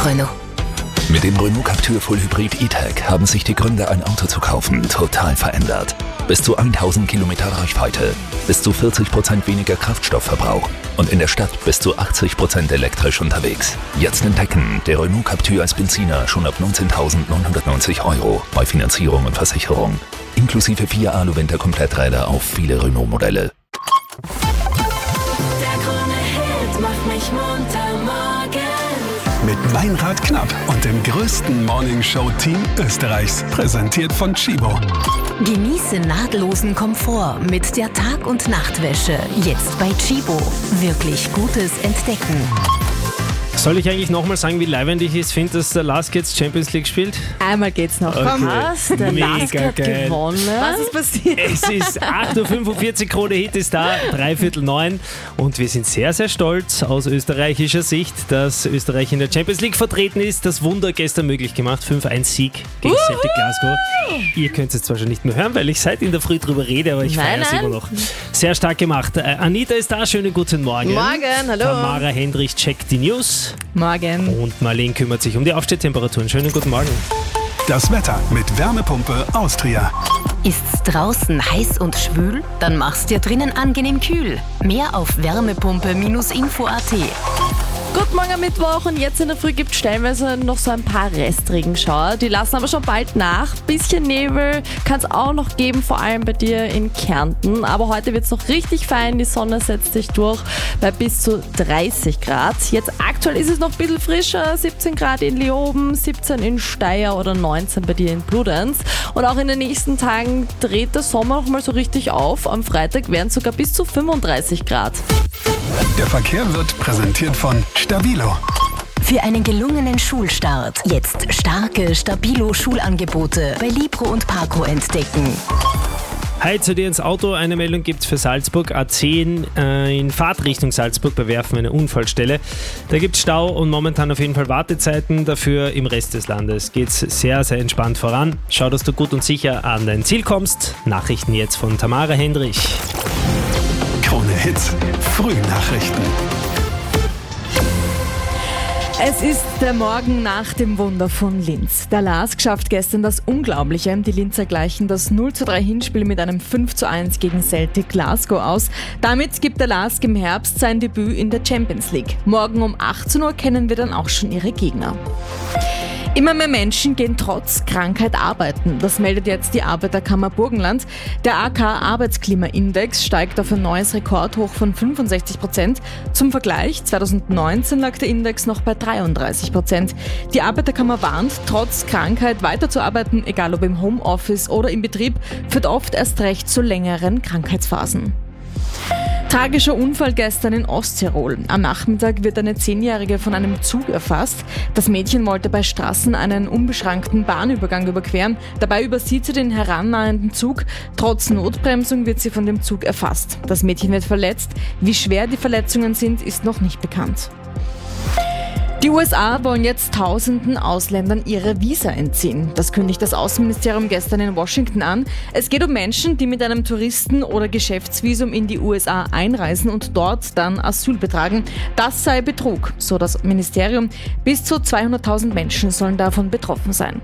Renault. Mit dem Renault Captur Full Hybrid E-Tech haben sich die Gründe, ein Auto zu kaufen, total verändert. Bis zu 1000 Kilometer Reichweite, bis zu 40% weniger Kraftstoffverbrauch und in der Stadt bis zu 80% elektrisch unterwegs. Jetzt entdecken, der Renault Captur als Benziner schon ab 19.990 € bei Finanzierung und Versicherung. Inklusive 4 Alu-Winter-Kompletträder auf viele Renault-Modelle. Der Krone-Hit macht mich munter morgen. Mit Meinrad Knapp und dem größten Morningshow-Team Österreichs. Präsentiert von Tchibo. Genieße nahtlosen Komfort mit der Tag- und Nachtwäsche. Jetzt bei Tchibo. Wirklich Gutes entdecken. Soll ich eigentlich nochmal sagen, wie leibend ich es finde, dass der Lask jetzt Champions League spielt? Einmal geht's noch. Okay. Was? Der Lask hat geil. gewonnen. Was ist passiert? Es ist 8.45 Uhr, Krone Hit ist da, 8:45 und wir sind sehr, sehr stolz aus österreichischer Sicht, dass Österreich in der Champions League vertreten ist. Das Wunder gestern möglich gemacht, 5-1-Sieg gegen Celtic Glasgow. Ihr könnt es zwar schon nicht mehr hören, weil ich seit in der Früh drüber rede, aber ich feiere es immer noch. Sehr stark gemacht. Anita ist da, schönen guten Morgen. Morgen, hallo. Tamara Hendrich checkt die News. Morgen. Und Marlene kümmert sich um die Aufstehtemperaturen. Schönen guten Morgen. Das Wetter mit Wärmepumpe Austria. Ist's draußen heiß und schwül? Dann mach's dir drinnen angenehm kühl. Mehr auf wärmepumpe-info.at. Guten Morgen am Mittwoch und jetzt in der Früh gibt es stellenweise noch so ein paar Restregenschauer. Die lassen aber schon bald nach. Bisschen Nebel kann es auch noch geben, vor allem bei dir in Kärnten. Aber heute wird es noch richtig fein. Die Sonne setzt sich durch bei bis zu 30 Grad. Jetzt aktuell ist es noch ein bisschen frischer. 17 Grad in Leoben, 17 in Steyr oder 19 bei dir in Bludenz. Und auch in den nächsten Tagen dreht der Sommer noch mal so richtig auf. Am Freitag wären es sogar bis zu 35 Grad. Der Verkehr wird präsentiert von Stabilo. Für einen gelungenen Schulstart jetzt starke Stabilo-Schulangebote bei Libro und Parco entdecken. Hi, zu dir ins Auto. Eine Meldung gibt es für Salzburg. A10 in Fahrtrichtung Salzburg bei Werfen, eine Unfallstelle. Da gibt es Stau und momentan auf jeden Fall Wartezeiten. Dafür im Rest des Landes geht es sehr, sehr entspannt voran. Schau, dass du gut und sicher an dein Ziel kommst. Nachrichten jetzt von Tamara Hendrich. Krone Hits, Frühnachrichten. Es ist der Morgen nach dem Wunder von Linz. Der Lask schafft gestern das Unglaubliche. Die Linzer gleichen das 0:3 Hinspiel mit einem 5:1 gegen Celtic Glasgow aus. Damit gibt der Lask im Herbst sein Debüt in der Champions League. Morgen um 18 Uhr kennen wir dann auch schon ihre Gegner. Immer mehr Menschen gehen trotz Krankheit arbeiten. Das meldet jetzt die Arbeiterkammer Burgenland. Der AK-Arbeitsklimaindex steigt auf ein neues Rekordhoch von 65%. Zum Vergleich, 2019 lag der Index noch bei 33%. Die Arbeiterkammer warnt, trotz Krankheit weiterzuarbeiten, egal ob im Homeoffice oder im Betrieb, führt oft erst recht zu längeren Krankheitsphasen. Tragischer Unfall gestern in Osttirol. Am Nachmittag wird eine 10-Jährige von einem Zug erfasst. Das Mädchen wollte bei Straßen einen unbeschrankten Bahnübergang überqueren. Dabei übersieht sie den herannahenden Zug. Trotz Notbremsung wird sie von dem Zug erfasst. Das Mädchen wird verletzt. Wie schwer die Verletzungen sind, ist noch nicht bekannt. Die USA wollen jetzt Tausenden Ausländern ihre Visa entziehen. Das kündigt das Außenministerium gestern in Washington an. Es geht um Menschen, die mit einem Touristen- oder Geschäftsvisum in die USA einreisen und dort dann Asyl betragen. Das sei Betrug, so das Ministerium. Bis zu 200.000 Menschen sollen davon betroffen sein.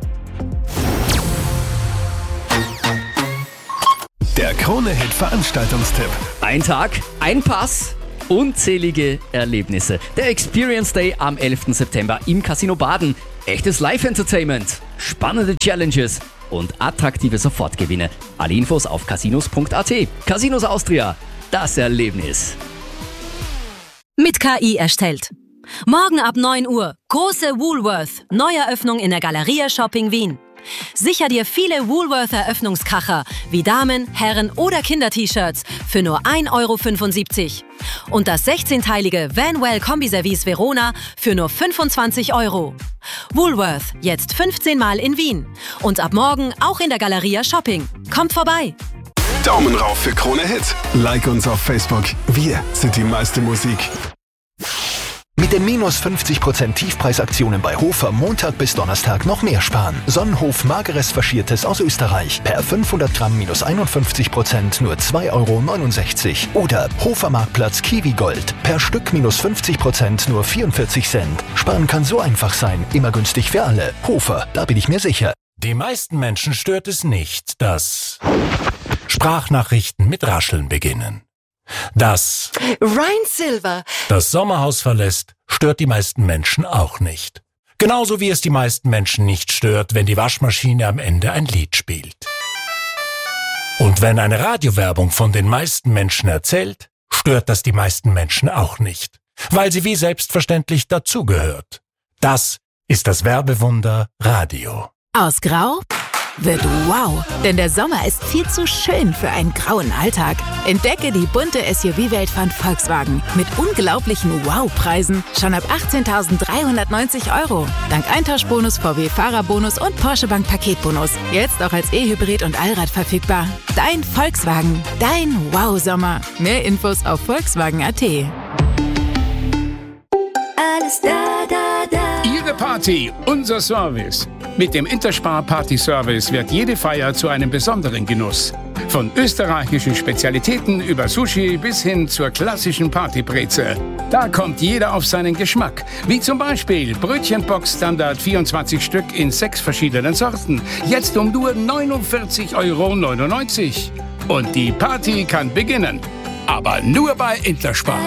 Der Krone-Hit Veranstaltungstipp. Ein Tag, ein Pass, unzählige Erlebnisse. Der Experience Day am 11. September im Casino Baden. Echtes Live-Entertainment, spannende Challenges und attraktive Sofortgewinne. Alle Infos auf casinos.at. Casinos Austria, das Erlebnis. Mit KI erstellt. Morgen ab 9 Uhr, große Woolworth. Neueröffnung in der Galeria Shopping Wien. Sicher dir viele Woolworth-Eröffnungskracher wie Damen-, Herren- oder Kinder-T-Shirts für nur 1,75 € und das 16-teilige Vanwell Kombiservice Verona für nur 25 €. Woolworth, jetzt 15 Mal in Wien und ab morgen auch in der Galeria Shopping. Kommt vorbei! Daumen rauf für Krone Hit. Like uns auf Facebook. Wir sind die meiste Musik. Mit den minus 50% Tiefpreisaktionen bei Hofer Montag bis Donnerstag noch mehr sparen. Sonnenhof Mageres Faschiertes aus Österreich. Per 500 Gramm minus 51% nur 2,69 €. Oder Hofer Marktplatz Kiwi Gold. Per Stück minus 50% nur 44 Cent. Sparen kann so einfach sein. Immer günstig für alle. Hofer, da bin ich mir sicher. Die meisten Menschen stört es nicht, dass Sprachnachrichten mit Rascheln beginnen. Dass Ryan Silver das Sommerhaus verlässt, stört die meisten Menschen auch nicht. Genauso wie es die meisten Menschen nicht stört, wenn die Waschmaschine am Ende ein Lied spielt. Und wenn eine Radiowerbung von den meisten Menschen erzählt, stört das die meisten Menschen auch nicht, weil sie wie selbstverständlich dazugehört. Das ist das Werbewunder Radio. Aus Grau wird wow, denn der Sommer ist viel zu schön für einen grauen Alltag. Entdecke die bunte SUV-Welt von Volkswagen mit unglaublichen Wow-Preisen schon ab 18.390 €. Dank Eintauschbonus, VW-Fahrerbonus und Porsche Bank Paketbonus. Jetzt auch als E-Hybrid und Allrad verfügbar. Dein Volkswagen, dein Wow-Sommer. Mehr Infos auf Volkswagen.at. Alles da, da, da. Ihre Party, unser Service. Mit dem Interspar Party Service wird jede Feier zu einem besonderen Genuss. Von österreichischen Spezialitäten über Sushi bis hin zur klassischen Partybrezel. Da kommt jeder auf seinen Geschmack. Wie zum Beispiel Brötchenbox Standard 24 Stück in 6 verschiedenen Sorten. Jetzt um nur 49,99 €. Und die Party kann beginnen. Aber nur bei Interspar.